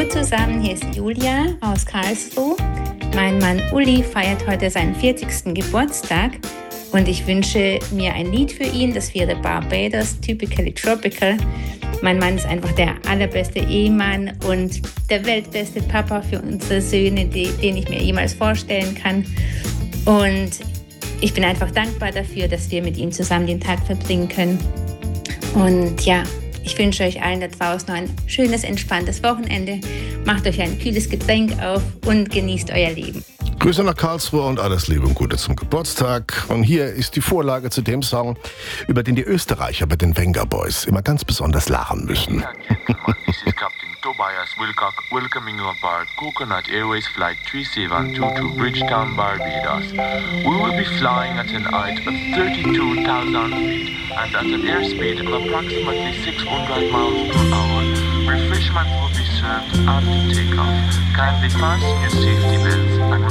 Hallo zusammen, hier ist Julia aus Karlsruhe. Mein Mann Uli feiert heute seinen 40. Geburtstag und ich wünsche mir ein Lied für ihn, das wäre Barbados, Typically Tropical. Mein Mann ist einfach der allerbeste Ehemann und der weltbeste Papa für unsere Söhne, den ich mir jemals vorstellen kann. Und ich bin einfach dankbar dafür, dass wir mit ihm zusammen den Tag verbringen können. Und ja, ich wünsche euch allen da draußen noch ein schönes, entspanntes Wochenende. Macht euch ein kühles Getränk auf und genießt euer Leben. Grüße nach Karlsruhe und alles Liebe und Gute zum Geburtstag. Und hier ist die Vorlage zu dem Song, über den die Österreicher bei den Venga Boys immer ganz besonders lachen müssen. This is Captain Tobias Wilcock welcoming you aboard Coconut Airways Flight 3722 to Bridgetown, Barbados. We will be flying at an height of 32,000 feet and at an airspeed of approximately 600 miles per hour. Refreshment will be served after takeoff. Kindly fasten your safety belts and